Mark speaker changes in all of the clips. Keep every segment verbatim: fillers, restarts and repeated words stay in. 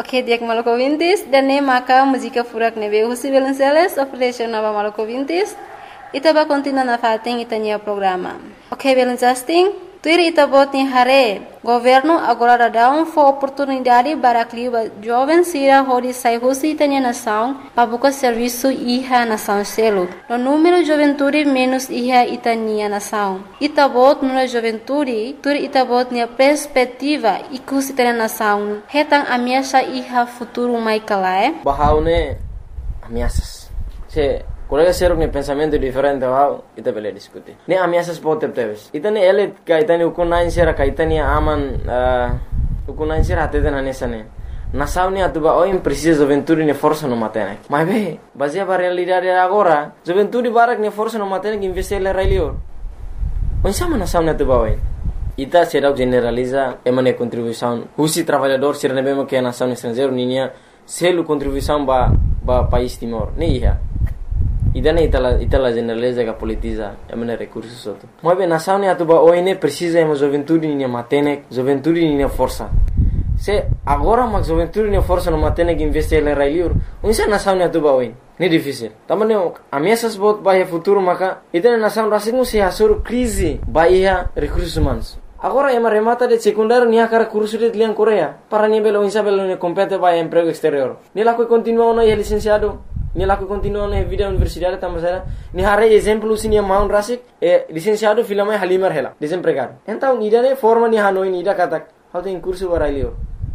Speaker 1: Ok, dia maluco ouvintes, dan nem maka música furak nebe Husi Belenceles, oferece nova maluco ouvintes, itaba continua na fatem itania programa. Ok, Belencasting, tuir itabot ni hare, governo agora dá um for oportunidade para que os jovens sira hori sai Husi itania nação, para buscar serviço iha nação selo. No número juventude menos iha itania nação. Itabot nuna juventude, tuir itabot ni perspectiva ikus itania nação. Hetang ameaça iha futuro mai kalae.
Speaker 2: Bahaune ameaças. Se colega ser um pensamento diferente bahau ita bele discutir. Ne ameaças pode ter. Itane ele kaitani ukunain sera kaitani aman ukunain sera até na nesane. Nação ne atuba oi precisa juventude ne força no matene. Mas be, baseia para realidade agora, juventude barak ne força no matene que investir le railio. Onde sama nação ne atuba oi. Ita será generaliza emane contribuição. Husi trabalhador ser ne bemo que a nação estrangeiro ninia selo contribuição ba ba país Timor. Ne ia. Idane itala itala generaliza que politiza emane recursos outro. Mas bem nação ne atuba oi ne precisa emo juventude ninia matene, juventude ninia força. Se agora mas juventude ne força no matene que investir le railio. Onde sa nação ne atuba oi. Ne difícil. Também ameaças bot bahia futuro maka itane nação rasingu se hasur crise bahia recursos humanos. Agora ema remata de secundário nia cara curso de lian Coreia. Para nia belo insa belo ne compete vai emprego exterior. Ni lá que continua no licenciado, ni lá que continua na vida universidade tamasera. Ni hare exemplo sinia maun rasik e licenciado filama halimar hela, desempregado. Então nida ne forma ni hanoi nida katak. How tem curso barailio.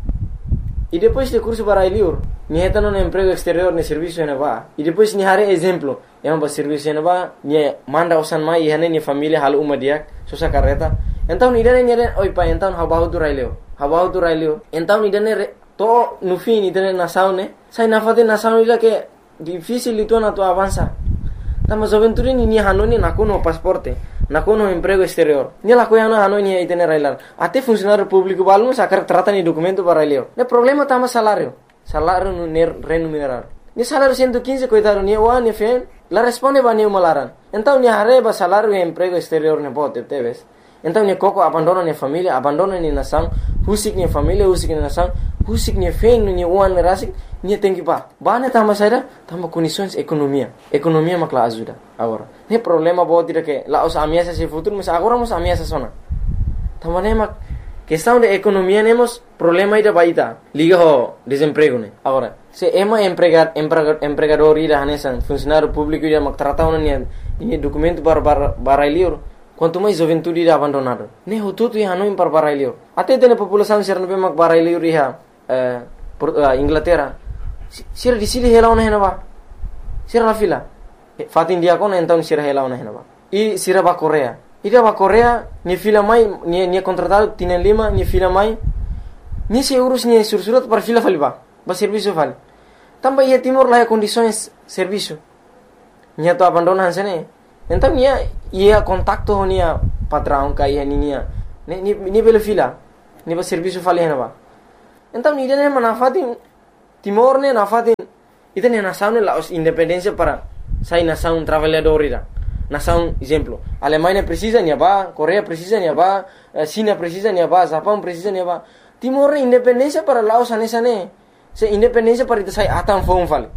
Speaker 2: E depois de curso barailio, ni heta no emprego exterior ne serviço ena va. E depois ni hare exemplo, ema ba serviço ena va, ni manda usan mai hane ni família hal uma diak, sosa carreta. Então nidane nidane oi pa então habahu tu railio habahu tu railio então nidane to no fim nidane nação né sai na fate nação ila que difícil itu na tu avança tama juventude ni ni hanoni na kono pasporte na kono emprego exterior ni la koyana hanoni itene railar até funcionário público balmo sakar trata ni documento para railio ne problema tama salário salário no remunerar ni salário cento e quinze coitado ni o ni fen la responde ba ni malaran então ni hareba salário e emprego exterior ne bote teves. Então ne koko abandona ne família, abandona ne nação, husik ne família, husik ne nação, husik ne fen ne uan ne rasik, ne tem que ba. Ba ne tama saída, tama condições economia. Economia makla ajuda agora. Ne problema boa tira que lá os ameaças se futuro, mas agora mos ameaças sona. Tama ne mak questão de economia nemos problema ida baita. Liga ho desemprego ne. Agora, se ema empregar empregador ida hanesan, funcionário público ida mak trata ona ne ne documento para barailio. Quanto mais juventude irá abandonado. Ne hututu ia hanoi par barailio. Até tem população ser no bemak barailio iha eh Inglaterra. Sira di sili hela ona henaba. Sira la fila. Fatin dia kona então sira hela ona henaba. E sira ba Coreia. Ida ba Coreia ni fila mai ni ni contratado tienen lima ni fila mai. Ni se urus ni sursurat par fila faliba. Ba serviço vale. Também ia Timor lá condições serviço. Ni to abandonan sene. Então nia ia contacto nia patrão kai nia ni ni ni bela fila ni ba serviço fali henaba. Então ni dene manafati Timor ne nafati itene nação ne la independência para sai nação trabalhador ira. Nação exemplo, Alemanha precisa nia ba, Coreia precisa nia ba, China precisa nia ba, Japão precisa nia ba. Timor ne independência para Laos anesane. Se independência para itu sai atan fom fali.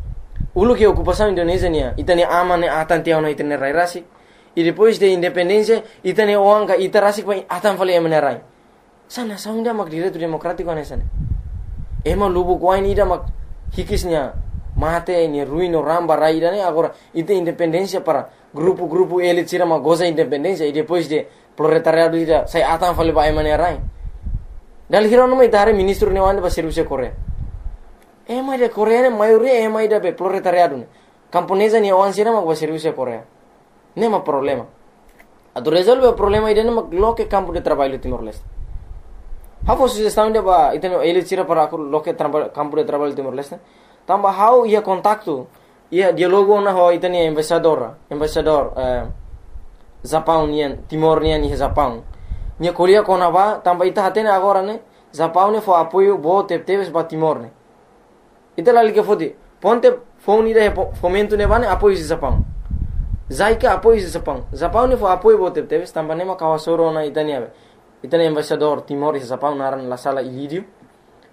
Speaker 2: Ulu que ocupação Indonésia nia, itane aman ne atan tiao na itane rai rasik. E depois de independência, itane oanga ita rasik pa atan fali emane rai. Sa nação ida mak direito democrático anesane. Ema lubu kuain ida mak hikisnya mate ni ruino ramba rai ida ne agora ita independência para grupo-grupo elit sira mak goza independência e depois de proletariado ida sai atan fali pa emane rai. Dal hirono mai tare ministro ne wanda ba serviço Coreia. Ema de Coreia ne maioria ema ida be proletariado ne. Camponesa ni awan sira mak ba serviço Coreia. Nema problema. Atu resolve o problema ida ne mak loke campo de trabalho Timor-Leste. Hafo sugestão de ba iteno elit sira para loke campo de trabalho Timor-Leste. Tamba how ia contacto ia dialogo na ho itani embaixador, embaixador eh Japão nian Timor nian ni Japão. Nia Coreia kona ba tamba ita hatene agora ne Japão ne fo apoio bo tepteves ba Timor ne. Ita lali que fodi ponte phone ida fomento ne bane apoio de Japão. Zaika apoio de Japão. Japão ne fo apoio bo tepteves tamba ne ma kawasoro na itani ave. Itani embaixador Timor e Japão naran la sala Ilírio.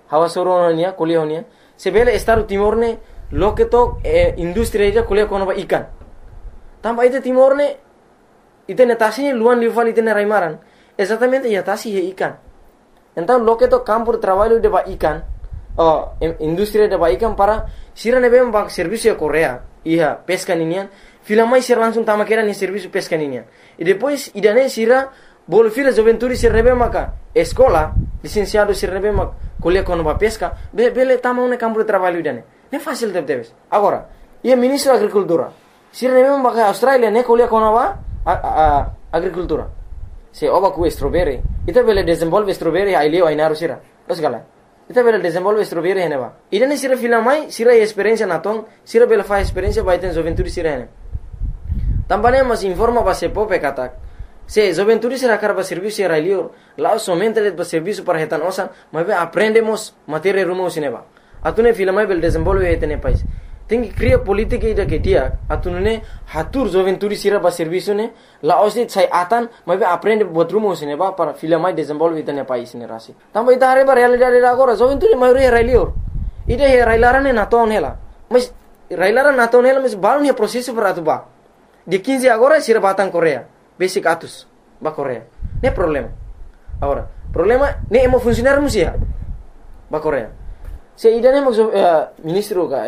Speaker 2: hawa soronia kuliah honia sebele Estado Timor ne loke to eh, industri ida kuliah kono ba ikan tamba ite Timor ne ite netasi luan liufal ite raimaran exatamente ya tasi he ikan então loke to campo de trabalho de ba ikan oh, industri de ba ikan para sira ne bem ba serviço de Coreia ia pesca ninian fila mais ser langsung tama kera ni serviço pesca ninian e depois idane sira bolo fila juventude sira bem maka escola licenciado sira bem maka kuliah kono ba pesca be bele tama un campo de trabalho idane ne fácil de debes agora ia ministro da agricultura sira ne bem maka Australia ne kuliah kono ba a, a, agricultura se oba ku strawberry ita bele desenvolve strawberry ai leo ai naru sira terus gala ita bele desenvolve strawberry hene ba idane sira fila mai sira experiência na ton sira bele fa experiência ba iten juventude sira hene tambane mas informa ba se pope katak se juventude sira karba serviço sira leo lá somente de serviço para retan osan mas aprendemos matéria rumo sineba atune fila mai bele desenvolve etene país tem que criar política ida que dia atune hatur juventude sira ba serviço ne la osit sai atan mas aprende buat rumo sineba para fila mai desenvolve etene país ne rasi tamba ita are ba realidade agora juventude mai re leo ida he railarane na ton hela mas railaran na ton hela mas balun he processo para atuba de quinze agora sira batang Coreia basic atus ba Coreia ne problema agora problema ne emo funcionar musia ba Coreia se idane mo uh, ministro ka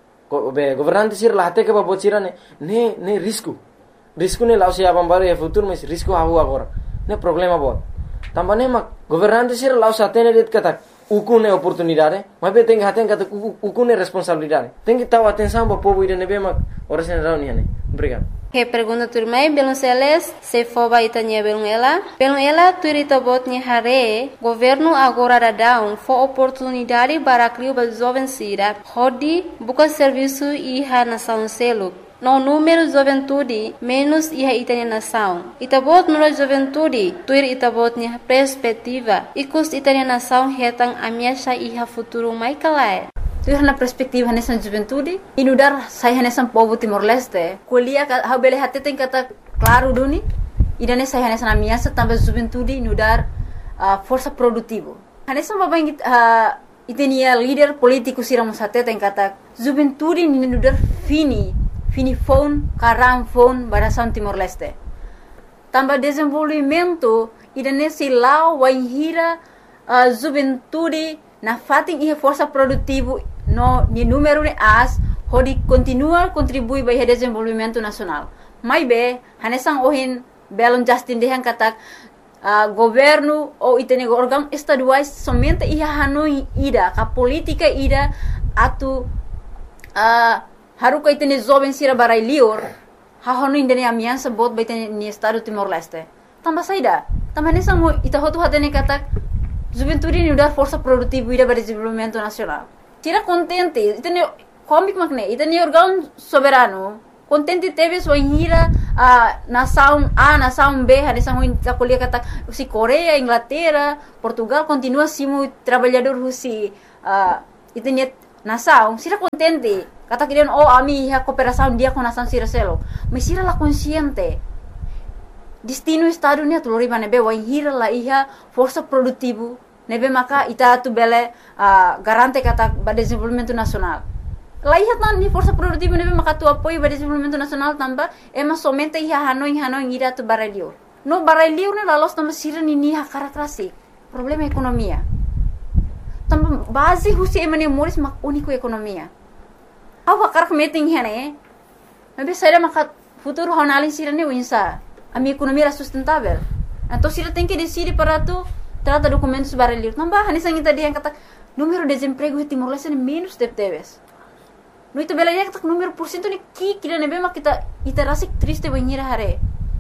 Speaker 2: be governante sir la hate ke ba bocira ne ne ne risco risco ne lao se abam bare e futuro mas risco hawo agora ne problema bo tambane ma governante sir lao sa tene det kata ukune oportunidade mas be tem haten kata ukune responsabilidade tem que taw atenção ba povo idane be ma ora sen reunião ne obrigado.
Speaker 1: Que pergunta turmai belum seles se foba itanya belum ela belum ela turita botnya hare governo agora da down for oportunidade para criar ba jovem sira hodi buka serviço iha nação selo no número juventude menos iha itanya nação itabot no juventude tuir itabotnya perspectiva ikus itanya nação hetang amiasha iha futuro mai kalai tu na perspektiva nessa juventude inudar saya nessa povo Timor Leste kuliah ha bele hate tem kata claro duni idane saya nessa na minha também juventude inudar uh, força produtivo nessa babang uh, itenia líder político siramos hate tem kata juventude inudar fini fini phone karam phone barasan Timor Leste também desenvolvimento idane silau waihira uh, juventude na fating iha força produtivo no ni número de as hodi continua contribui para o desenvolvimento nacional mai be hanesang ohin belon Justin dehan katak uh, governo ou itene órgão estaduais somente iha hanoi ida ka política ida atu uh, haruka itene jovem sira barai lior ha hono indene amiança bot ba itene ni estado Timor Leste tamba saida tamba hanesang ita hotu hatene katak juventude ni udar força produtiva ida para desenvolvimento nacional tira contente itene comic magne itene órgão soberano contente teve sua hira a nação A nação B hanesang ita kuliah kata si Coreia Inglaterra Portugal continua simo trabalhador husi uh, itene nação sira contente kata kirian oh ami ha cooperação dia com nação sira selo mas sira la consciente destino estado ni atulori nebe wahira la iha força produtivo nebe maka ita tu bele uh, garante kata ba desenvolvimento nacional la iha tan ni força produtivo nebe maka tu apoio ba desenvolvimento nacional tamba ema somente iha hanoi hanoi ira tu baralio no baralio ne la los tamba sira ni ni ha karakrasi problema ekonomia tamba base husi emane moris mak unico ekonomia awa karak meeting hene nebe saira maka futuro honalin sira ne winsa a minha economia era sustentável. Então, se ele tem que decidir para tu, trata documentos baralhos. Não vai, nessa gente dia kata número de desemprego em Timor Leste é menos de teves. No itu bela dia kata número por cento ni ki kira nebe mak kita ita rasik triste banhira hare.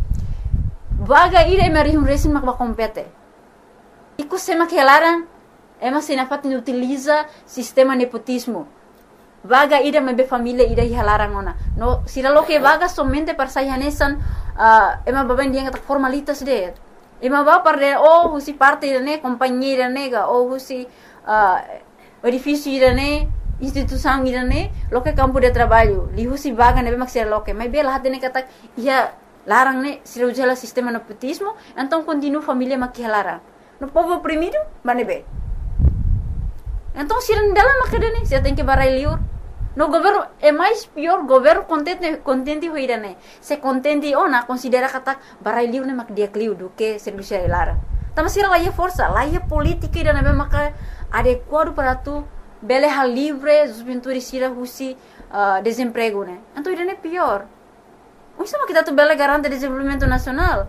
Speaker 1: Vaga ira emari um resin mak ba compete. Iku sema que elaran ema sinafat ni utiliza sistema nepotismo. Vaga ida mebe família ida hilaran ona. No, sila lo que vaga somente para sayanesan uh, ema baban dia kata formalitas de. Ema ba para oh husi parte ne companhia nega oh husi uh, edifício ne instituição ne lo que campo de trabalho li husi vaga nebe maksir lo que mebe lah ne kata ia larang ne sila ujala sistema nepotismo então continua família makihalara. No povo oprimido manebe
Speaker 3: Então, se não dá lá maquedane, você tem que barai liur. No governo é mais pior, governo contente contente hoira né. Se contente ou na considera kata barai liur né mak dia kliu do que serviço lara. Tama sira lá é força, lá é política e na maka adequado para tu bele hal livre, os pintores sira husi uh, desemprego né. Então isso é pior. O sama kita tu bele garante desenvolvimento nacional.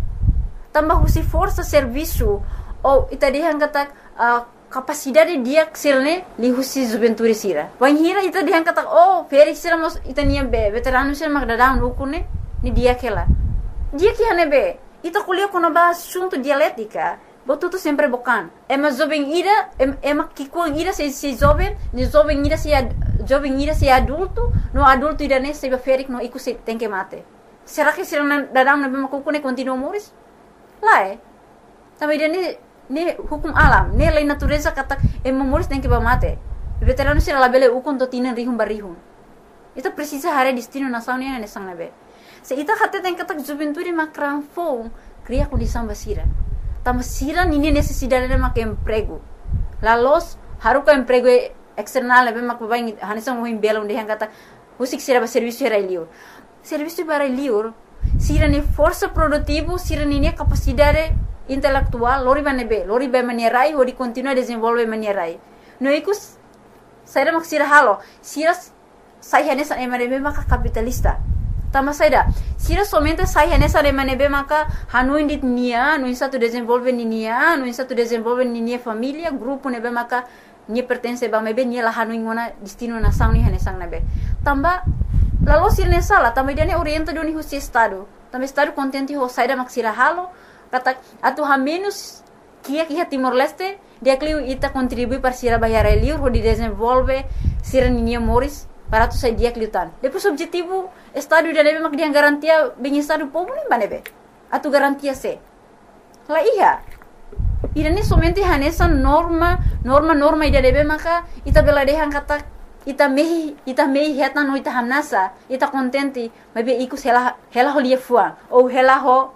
Speaker 3: Tambah husi força serviço ou ita dihan kata uh, capacidade dia ksilne li husi juventude sira. Wan hira ita dihan kata oh feri sira mos ita niya be veterano sira magdadam lukune ni dia kela. Dia que hane be ita kuliah kono ba assunto dialética. Botu tu sempre bokan. Ema jovem ira ema kikuang ira se se jovem, ni jovem ira se jovem ira se adulto, no adulto ira ne se be ferik no iku se tem que mate. Será que sira dadam na be makukune continuo moris? Lá é. Também ira ne hukum alam, ne lei natureza kata e memoris tem que ba mate. Veterano sira labele ukon to tinan rihum barihum. Ita precisa hare destino nação ne ne sang nabe. Se ita hatte tem kata juventude makran fo, cria condição basira. Tama sira nini necessidade de mak emprego. La los haruka emprego external nabe mak babai hanisang mo himbela onde hang kata usik sira ba serviço era liur. Serviço para liur, sira ne força produtivo, sira nini capacidade intelectual, lori ba nebe, lori ba manierai, hori continua desenvolve manierai. No ikus, saira mak sira halo, sira sai hanesa emanebe maka capitalista. Tama saida, sira somente sai hanesa emanebe maka hanu indit nia, no insa tu desenvolve nia, no insa tu desenvolve nia família, grupo nebe maka nia pertence ba mebe nia la hanu ingona destino nação ni hanesang nebe. Tamba lalu sira nesa la, tamba idane orienta doni husi estado. Tamba estado contente ho saida mak sira halo. Kata atu ha menos kia kia Timor Leste dia kliu ita contribui para sira bayar liur ho di desenvolve sira ninia moris para tu sai dia kliutan. Depois objetivo estado da nebe mak dia garantia bem estado povo nem banebe. Atu garantia se. La iya. Ida ni somente hanesa norma norma norma ida nebe maka ita bela dehan kata ita mehi ita mehi heta no ita hamnasa ita contente mabe ikus hela hela ho lia fuang ou hela ho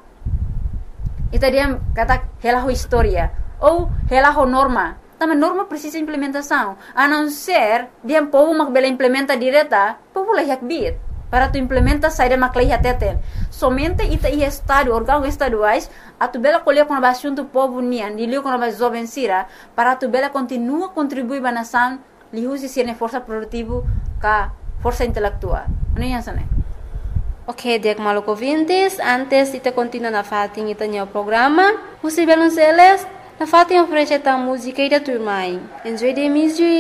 Speaker 3: ita dia kata hela ho história ou hela ho norma. Tama norma precisa implementação. A não ser dia povo mak bela implementa direta, povo lah yak bit. Para tu implementa saída mak lah teten. Somente ita i estado órgãos estaduais a tu bela colher com a assunto povo nian, dilio com a jovem sira, para tu bela continua contribuir ba nação, li usi sirne força produtivo ka força intelectual. Ano yan sana?
Speaker 1: Ok, Diak Maluco Vintes, antes ita continua na fating ita niya programa. Musi Belonceles, na fating oferece ta música ida turmai. Enjoy the music.